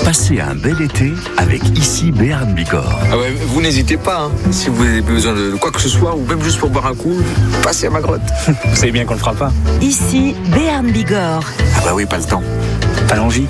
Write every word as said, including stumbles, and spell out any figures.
Passez un bel été avec ici Béarn Bigorre. Ah ouais, vous n'hésitez pas, hein. Si vous avez besoin de quoi que ce soit, ou même juste pour boire un coup, passez à ma grotte. Vous savez bien qu'on le fera pas. Ici Béarn Bigorre. Ah bah oui, pas le temps. Pas l'envie.